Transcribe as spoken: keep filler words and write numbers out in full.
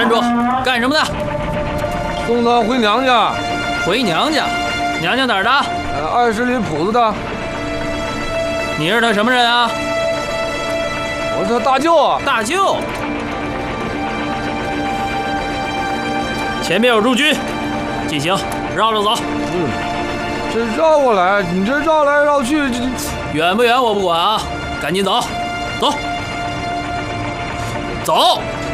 站住！干什么的？ 送她回娘家。 回娘家？娘家哪儿的？ 呃，二十里铺子的。 你是他什么人啊？ 我是他大舅啊。 大舅。前面有驻军，进行绕着走。 嗯，这绕过来，你这绕来绕去，这远不远我不管啊，赶紧走，走，走。